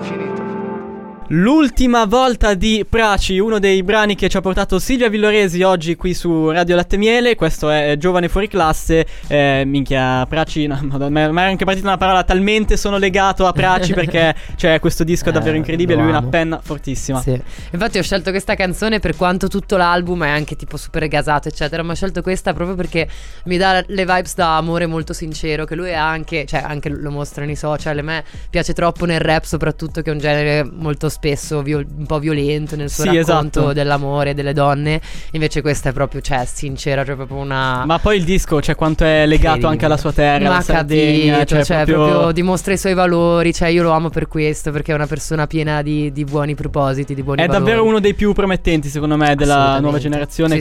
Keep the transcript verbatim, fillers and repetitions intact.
all'infinito. L'ultima volta di Praci, uno dei brani che ci ha portato Silvia Villoresi oggi qui su Radio Latte Miele. Questo è Giovane Fuori Classe. eh, Minchia, Praci, no, madonna, ma è anche partita una parola, talmente sono legato a Praci perché cioè, questo disco è davvero Eh, incredibile. lo Lui ha amo. una penna fortissima. Sì. Infatti ho scelto questa canzone per quanto tutto l'album è anche tipo super gasato eccetera, ma ho scelto questa proprio perché mi dà le vibes da amore molto sincero che lui ha anche, cioè anche lo mostra nei social. A me piace troppo nel rap soprattutto, che è un genere molto spesso viol- un po' violento nel suo Sì, racconto esatto. dell'amore, delle donne. Invece questa è proprio, cioè, sincera, cioè proprio una... Ma poi il disco, cioè quanto è legato anche alla sua terra, Ma alla Sardegna, capito, cioè, cioè, proprio... proprio dimostra i suoi valori. Cioè io lo amo per questo, perché è una persona piena di, di buoni propositi, di buoni È valori. davvero uno dei più promettenti secondo me della Assolutamente. nuova generazione, Sì,